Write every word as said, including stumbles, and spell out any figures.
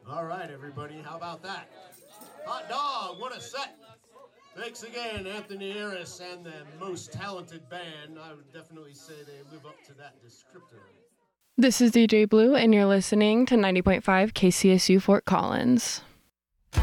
All right, everybody, how about that? Hot dog, what a set! Thanks again, Anthony Harris and the most talented band. I would definitely say they live up to that descriptor. This is D J Blue, and you're listening to ninety point five K C S U Fort Collins.